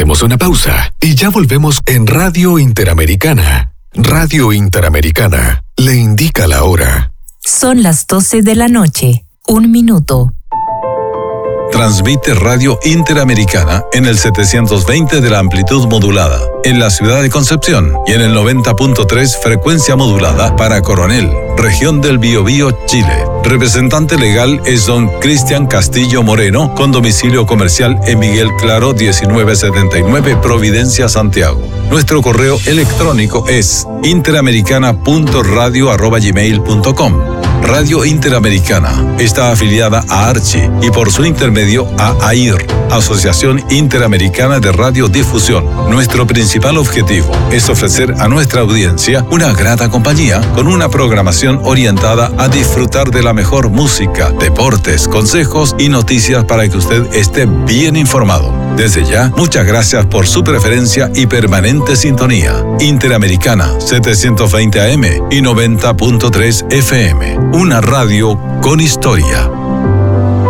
Hacemos una pausa y ya volvemos en Radio Interamericana. Radio Interamericana le indica la hora. Son las 12 de la noche, 1 minuto. Transmite Radio Interamericana en el 720 de la amplitud modulada, en la ciudad de Concepción, y en el 90.3 frecuencia modulada para Coronel, región del Biobío, Chile. Representante legal es don Cristian Castillo Moreno, con domicilio comercial en Miguel Claro 1979, Providencia, Santiago. Nuestro correo electrónico es interamericana.radio@gmail.com. Radio Interamericana está afiliada a Archi y por su intermedio a AIR, Asociación Interamericana de Radiodifusión. Nuestro principal objetivo es ofrecer a nuestra audiencia una grata compañía con una programación orientada a disfrutar de la mejor música, deportes, consejos y noticias para que usted esté bien informado. Desde ya, muchas gracias por su preferencia y permanente sintonía. Interamericana 720 AM y 90.3 FM. Una radio con historia.